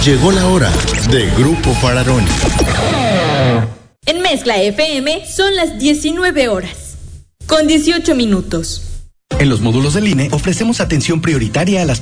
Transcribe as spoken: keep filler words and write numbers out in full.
Llegó la hora de Grupo Fararoni. En Mezcla F M son las diecinueve horas, con dieciocho minutos. En los módulos del I N E ofrecemos atención prioritaria a las